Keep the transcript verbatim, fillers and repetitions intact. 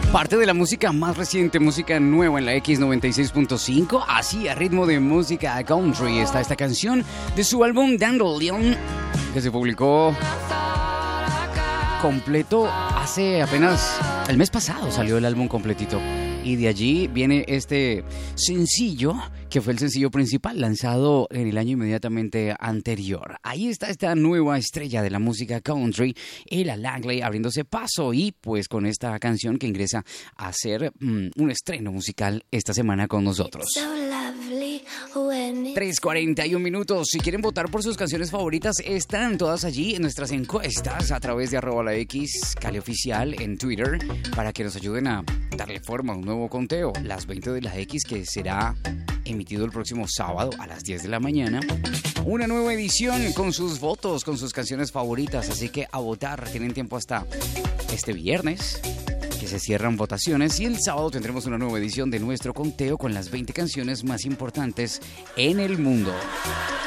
Parte de la música más reciente, música nueva en la X noventa y seis punto cinco. Así, a ritmo de música country, está esta canción de su álbum Dandelion, que se publicó completo hace apenas el mes pasado. Salió el álbum completito. Y de allí viene este sencillo, que fue el sencillo principal lanzado en el año inmediatamente anterior. Ahí está esta nueva estrella de la música country, Ella Langley, abriéndose paso y pues con esta canción que ingresa a hacer mm, un estreno musical esta semana con nosotros. tres cuarenta y un minutos. Si quieren votar por sus canciones favoritas, están todas allí en nuestras encuestas a través de arroba la X, Cali Oficial en Twitter, para que nos ayuden a darle forma a un nuevo conteo. Las veinte de la X, que será emitido el próximo sábado a las diez de la mañana. Una nueva edición con sus votos, con sus canciones favoritas. Así que a votar, tienen tiempo hasta este viernes, que se cierran votaciones, y el sábado tendremos una nueva edición de nuestro conteo con las veinte canciones más importantes en el mundo.